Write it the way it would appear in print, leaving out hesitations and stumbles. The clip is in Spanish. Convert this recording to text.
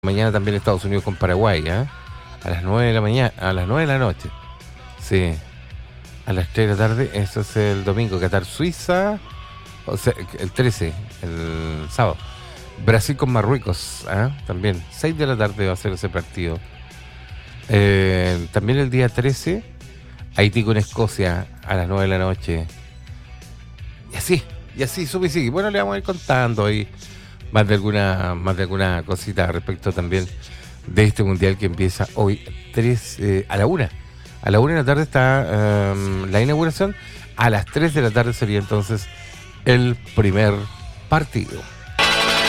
Mañana también Estados Unidos con Paraguay, ¿eh? A las 9 de la mañana, a las 9 de la noche. Sí. A las 3 de la tarde, eso es el domingo. Qatar, Suiza, o sea, el 13, el sábado. Brasil con Marruecos, ¿eh? También, 6 de la tarde va a ser ese partido. También el día 13, Haití con Escocia a las 9 de la noche. Y así, sube y sigue. Bueno, le vamos a ir contando ahí más de alguna cosita respecto también de este mundial que empieza hoy a la 1. A la 1 de la tarde está la inauguración. A las 3 de la tarde sería entonces el primer partido.